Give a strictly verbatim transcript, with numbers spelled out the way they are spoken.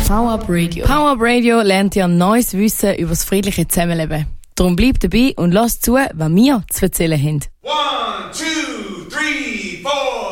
Power-Up Radio. Power-Up Radio lernt ihr neues Wissen über das friedliche Zusammenleben. Darum bleibt dabei und lasst zu, was wir zu erzählen haben.